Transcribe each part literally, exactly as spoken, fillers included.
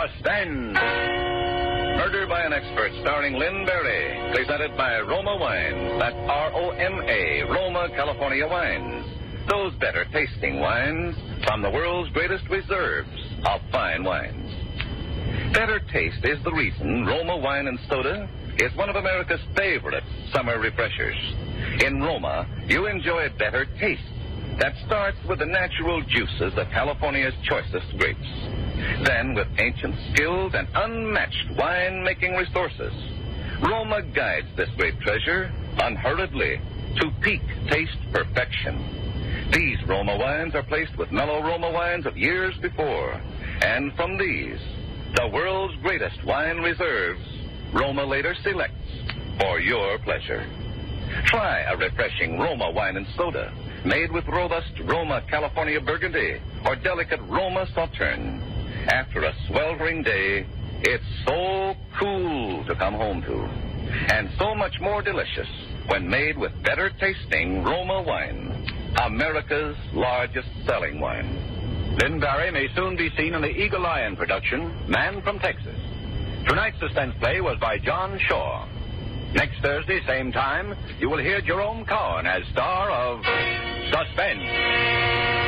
Suspense. Murder by an Expert, starring Lynn Berry, presented by Roma Wines. That's R O M A, Roma, California Wines. Those better tasting wines from the world's greatest reserves of fine wines. Better taste is the reason Roma Wine and Soda is one of America's favorite summer refreshers. In Roma, you enjoy a better taste that starts with the natural juices of California's choicest grapes. Then, with ancient skills and unmatched wine-making resources, Roma guides this great treasure unhurriedly to peak taste perfection. These Roma wines are placed with mellow Roma wines of years before, and from these, the world's greatest wine reserves, Roma later selects for your pleasure. Try a refreshing Roma wine and soda made with robust Roma California Burgundy or delicate Roma Sauterne. After a sweltering day, it's so cool to come home to, and so much more delicious when made with better tasting Roma wine, America's largest selling wine. Lynn Barry may soon be seen in the Eagle Lion production, Man from Texas. Tonight's suspense play was by John Shaw. Next Thursday, same time, you will hear Jerome Cowan as star of Suspense.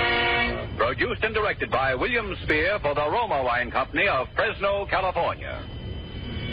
Produced and directed by William Spear for the Roma Wine Company of Fresno, California.